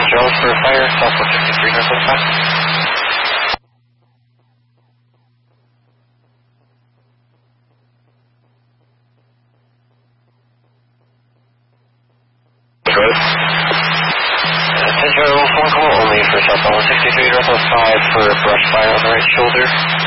Jones for fire, Southwest 63, Northwest 5. Central phone call only for southbound 163, Northwest 5 for brush fire on the right shoulder.